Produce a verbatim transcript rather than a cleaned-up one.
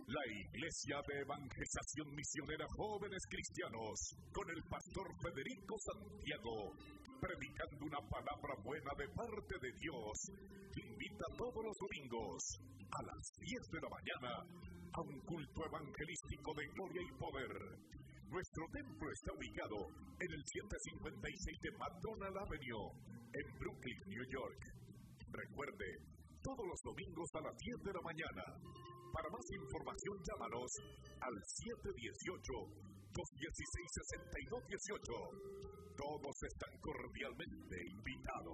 La Iglesia de Evangelización Misionera Jóvenes Cristianos, con el pastor Federico Santiago, predicando una palabra buena de parte de Dios, invita todos los domingos a las diez de la mañana a un culto evangelístico de gloria y poder. Nuestro templo está ubicado en el setecientos cincuenta y seis de McDonald Avenue, en Brooklyn, New York. Recuerde, todos los domingos a las diez de la mañana. Para más información, llámanos al siete uno ocho, dos uno seis, seis dos uno ocho. Todos están cordialmente invitados.